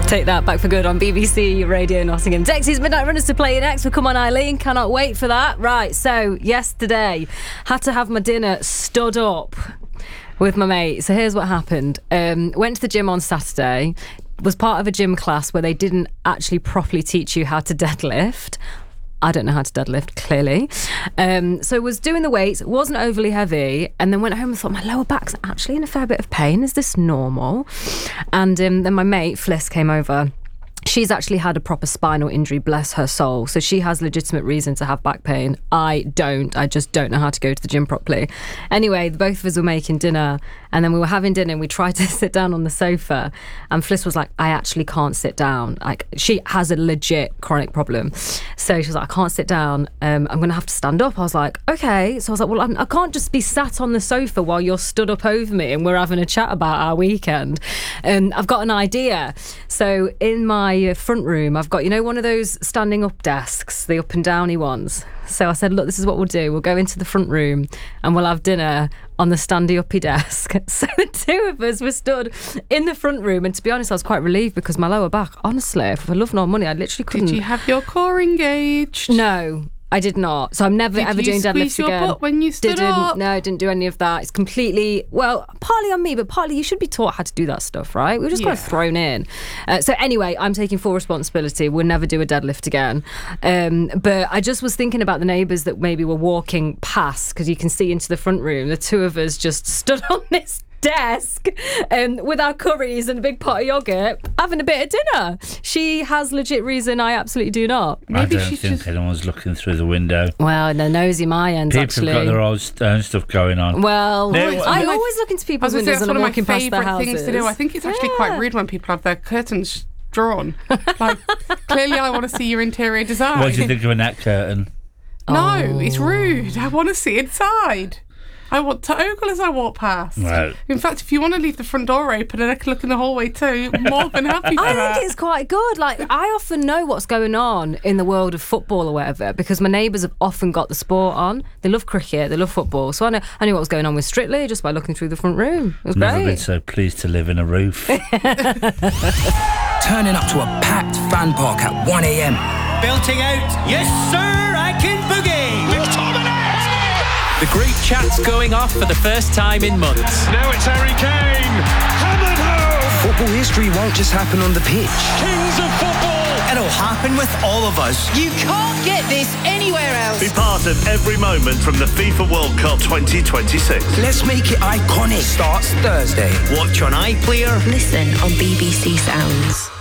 Take that back for good on BBC Radio Nottingham. Dexy's Midnight Runners to play next. Well, come on, Eileen. Cannot wait for that. Right, so yesterday, had to have my dinner stood up with my mate. So here's what happened. Went to the gym on Saturday. Was part of a gym class where they didn't actually properly teach you how to deadlift. I don't know how to deadlift, clearly. So was doing the weights, wasn't overly heavy, and then went home and thought, my lower back's actually in a fair bit of pain. Is this normal? And then my mate, Fliss, came over. She's actually had a proper spinal injury, bless her soul. So she has legitimate reason to have back pain. I don't. I just don't know how to go to the gym properly. Anyway, the both of us were making dinner, and then we were having dinner and we tried to sit down on the sofa, and Fliss was like, I actually can't sit down. Like, she has a legit chronic problem. So she was like, I can't sit down. I'm going to have to stand up. I was like, okay. So I was like, well, I can't just be sat on the sofa while you're stood up over me and we're having a chat about our weekend. I've got an idea. So in my front room, I've got, one of those standing up desks, the up and downy ones. So I said, look, this is what we'll do. We'll go into the front room and we'll have dinner on the standy uppy desk. So the two of us were stood in the front room, and to be honest, I was quite relieved because my lower back, honestly, for love nor money, I literally couldn't. Did you have your core engaged? No, I did not. So I'm never ever doing deadlifts again. Did you squeeze your butt when you stood up? No, I didn't do any of that. It's completely, well, partly on me, but partly you should be taught how to do that stuff, right? We were just kind of thrown in. So anyway, I'm taking full responsibility. We'll never do a deadlift again. But I just was thinking about the neighbours that maybe were walking past, because you can see into the front room. The two of us just stood on this desk with our curries and a big pot of yoghurt having a bit of dinner. She has legit reason, I absolutely do not. Maybe I don't think anyone's looking through the window. Well, they're nosy my ends. People have got their own stuff going on. Well, I always look into people's windows when I'm walking past their houses. Things to do. I think it's actually quite rude when people have their curtains drawn. Like, clearly I want to see your interior design. What do you think of a net curtain? No, it's rude. I want to see inside. I want to ogle as I walk past. Right. In fact, if you want to leave the front door open and I can look in the hallway too, I'm more than happy for that. I think it's quite good. Like, I often know what's going on in the world of football or whatever, because my neighbours have often got the sport on. They love cricket, they love football. So I knew what was going on with Strictly just by looking through the front room. It was great. Never been so pleased to live in a roof. Turning up to a packed fan park at 1 a.m. Belting out, yes sir, I can boogie. McTominay! The group chat's going off for the first time in months. Now it's Harry Kane. Hammered home. Football history won't just happen on the pitch. Kings of football. It'll happen with all of us. You can't get this anywhere else. Be part of every moment from the FIFA World Cup 2026. Let's make it iconic. Starts Thursday. Watch on iPlayer. Listen on BBC Sounds.